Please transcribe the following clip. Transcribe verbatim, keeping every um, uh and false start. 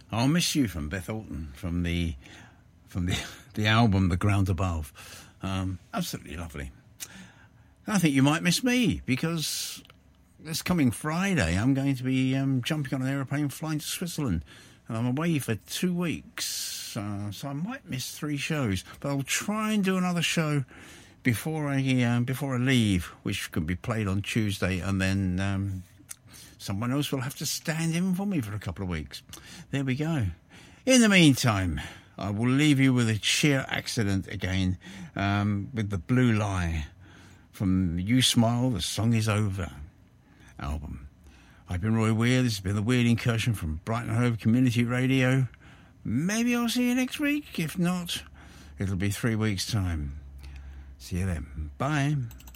I'll Miss You from Beth Orton from the from the the album The Ground Above. Um, absolutely lovely. I think you might miss me because this coming Friday I'm going to be um, jumping on an aeroplane flying to Switzerland, and I'm away for two weeks, uh, so I might miss three shows. But I'll try and do another show before I um, before I leave, which can be played on Tuesday, and then um, someone else will have to stand in for me for a couple of weeks. There we go. In the meantime, I will leave you with a Sheer Accident again, um, with the Blue Lie from You Smile, The Song Is Over album. I've been Roy Weir. This has been the Weird Incursion from Brighton Hove Community Radio. Maybe I'll see you next week. If not, it'll be three weeks' time. See you then. Bye.